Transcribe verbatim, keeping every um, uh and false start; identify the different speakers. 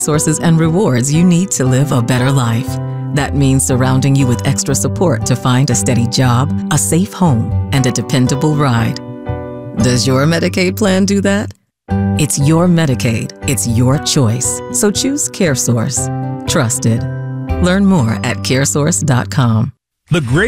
Speaker 1: resources and rewards you need to live a better life. That means surrounding you with extra support to find a steady job, a safe home, and a dependable ride. Does your Medicaid plan do that? It's your Medicaid. It's your choice. So choose CareSource. Trusted. Learn more at caresource dot com.
Speaker 2: The great